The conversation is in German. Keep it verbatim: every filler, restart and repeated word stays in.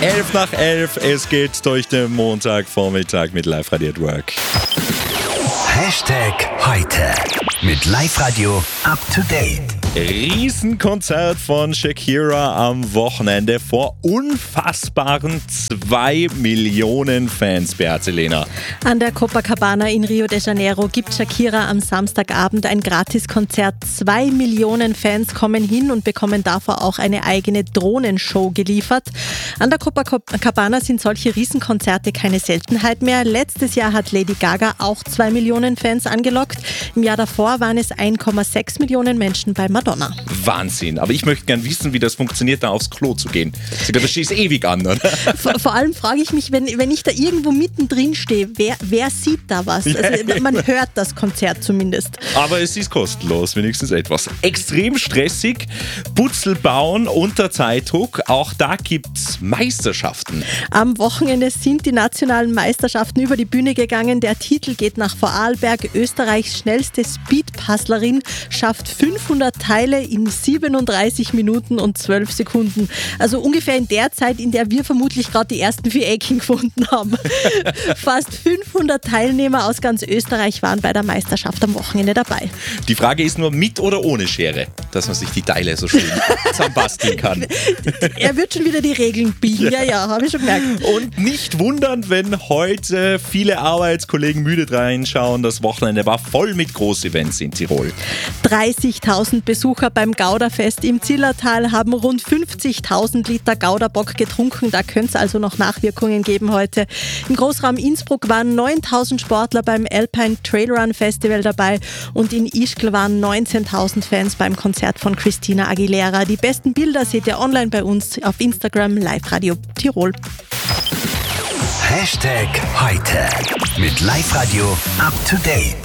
elf nach elf, es geht durch den Montagvormittag mit Live Radio at Work. Hashtag heute mit Live Radio up to date. Riesenkonzert von Shakira am Wochenende vor unfassbaren zwei Millionen Fans, Beate Lehner. An der Copacabana in Rio de Janeiro gibt Shakira am Samstagabend ein Gratiskonzert. Zwei Millionen Fans kommen hin und bekommen davor auch eine eigene Drohnenshow geliefert. An der Copacabana sind solche Riesenkonzerte keine Seltenheit mehr. Letztes Jahr hat Lady Gaga auch zwei Millionen Fans angelockt. Im Jahr davor waren es eins Komma sechs Millionen Menschen bei Madonna. Wahnsinn, aber ich möchte gerne wissen, wie das funktioniert, da aufs Klo zu gehen. Das steht ewig an, oder? Vor, vor allem frage ich mich, wenn, wenn ich da irgendwo mittendrin stehe, wer, wer sieht da was? Also, man hört das Konzert zumindest. Aber es ist kostenlos, wenigstens etwas. Extrem stressig, Putzel bauen unter Zeitdruck, auch da gibt es Meisterschaften. Am Wochenende sind die nationalen Meisterschaften über die Bühne gegangen. Der Titel geht nach Vorarlberg. Österreichs schnellste Speedpuzzlerin schafft fünfhundert Teile in siebenunddreißig Minuten und zwölf Sekunden. Also ungefähr in der Zeit, in der wir vermutlich gerade die ersten vier Ecken gefunden haben. Fast fünfhundert Teilnehmer aus ganz Österreich waren bei der Meisterschaft am Wochenende dabei. Die Frage ist nur mit oder ohne Schere, dass man sich die Teile so schön zusammenbasteln kann. Er wird schon wieder die Regeln biegen. Ja, ja, habe ich schon gemerkt. Und nicht wundern, wenn heute viele Arbeitskollegen müde reinschauen. Das Wochenende war voll mit Großevents in Tirol. dreißigtausend Besucher beim Gauderfest im Zillertal haben rund fünfzigtausend Liter Gauderbock getrunken. Da könnte es also noch Nachwirkungen geben heute. Im Großraum Innsbruck waren neuntausend Sportler beim Alpine Trailrun Festival dabei und in Ischgl waren neunzehntausend Fans beim Konzert von Christina Aguilera. Die besten Bilder seht ihr online bei uns auf Instagram Live Radio Tirol. Hashtag heute mit Live Radio up to date.